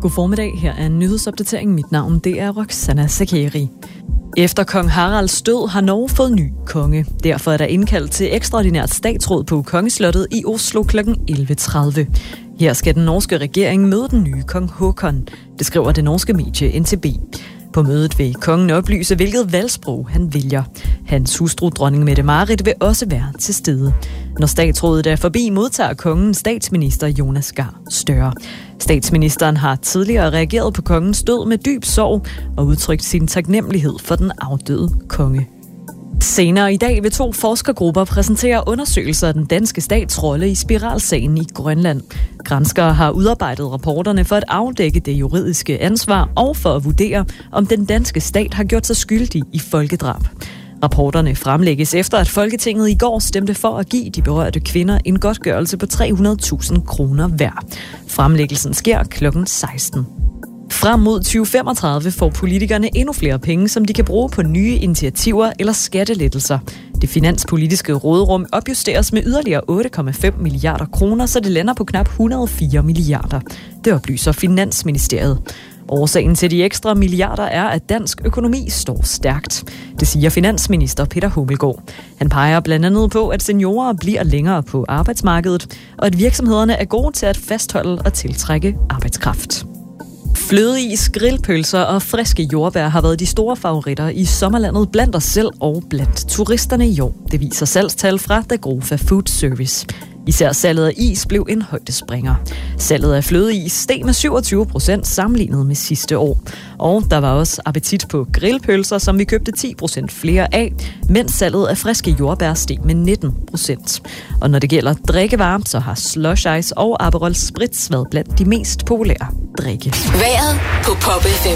God formiddag, her er en nyhedsopdatering. Mit navn det er Roxana Sakeri. Efter kong Haralds død har Norge fået ny konge. Derfor er der indkaldt til ekstraordinært statsråd på Kongeslottet i Oslo kl. 11.30. Her skal den norske regering møde den nye kong Håkon. Det skriver det norske medie NTB. På mødet vil kongen oplyse, hvilket valgsprog han vælger. Hans hustru, dronning Mette-Marit, vil også være til stede. Når statsrådet er forbi, modtager kongen statsminister Jonas Gahr Støre. Statsministeren har tidligere reageret på kongens død med dyb sorg og udtrykt sin taknemmelighed for den afdøde konge. Senere i dag vil 2 forskergrupper præsentere undersøgelser af den danske stats rolle i spiralsagen i Grønland. Granskere har udarbejdet rapporterne for at afdække det juridiske ansvar og for at vurdere, om den danske stat har gjort sig skyldig i folkedrab. Rapporterne fremlægges efter, at Folketinget i går stemte for at give de berørte kvinder en godtgørelse på 300.000 kroner hver. Fremlæggelsen sker kl. 16. Frem mod 2035 får politikerne endnu flere penge, som de kan bruge på nye initiativer eller skattelettelser. Det finanspolitiske råderum opjusteres med yderligere 8,5 milliarder kroner, så det lander på knap 104 milliarder. Det oplyser Finansministeriet. Årsagen til de ekstra milliarder er, at dansk økonomi står stærkt. Det siger finansminister Peter Hummelgaard. Han peger blandt andet på, at seniorer bliver længere på arbejdsmarkedet, og at virksomhederne er gode til at fastholde og tiltrække arbejdskraft. Flødeis, grillpølser og friske jordbær har været de store favoritter i sommerlandet blandt os selv og blandt turisterne i år. Det viser salgstal fra Dagrofa Food Service. Især salget af is blev en højdespringer. Salget af flødeis steg med 27% sammenlignet med sidste år. Og der var også appetit på grillpølser, som vi købte 10% flere af, mens salget af friske jordbær steg med 19%. Og når det gælder drikkevarer, så har slush ice og Aperol Spritz været blandt de mest populære drikke. Vejret på Pop FM.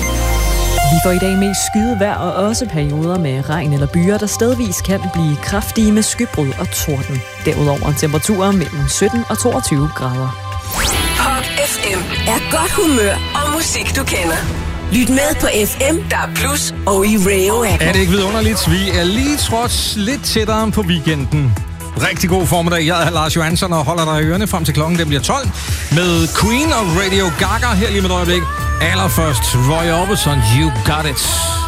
Vi får i dag mest skydevejr og også perioder med regn eller byer, der stedvis kan blive kraftige med skybrud og torden. Derudover temperaturer mellem 17 og 22 grader. Pop FM er godt humør og musik, du kender. Lyt med på FM, der er plus og i Radio-appen. Er det ikke vidunderligt? Vi er lige trods lidt tættere på weekenden. Rigtig god formiddag. Jeg er Lars Johansson og holder dig i ørerne frem til klokken. Den bliver 12 med Queen og Radio Gaga her lige med et øjeblik. Allerførst Roy Orbison, You Got It.